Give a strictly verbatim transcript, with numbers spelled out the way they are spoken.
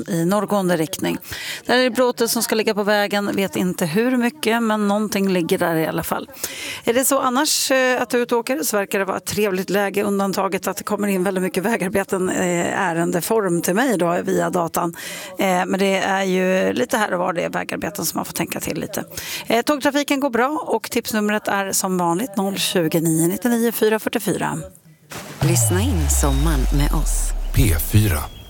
Station i norrgående riktning. Där är det bråte som ska ligga på vägen, vet inte hur mycket, men någonting ligger där i alla fall. Är det så annars att du utåker så verkar det vara ett trevligt läge, undantaget att det kommer in väldigt mycket vägarbeten ärendeform till mig då via datan. Men det är ju lite här och var det är vägarbeten som man får tänka till lite. Tågtrafiken går bra och tipsnumret är som vanligt noll tjugo nio nittionio fyra fyrtiofyra. Lyssna in sommaren med oss. P fyra.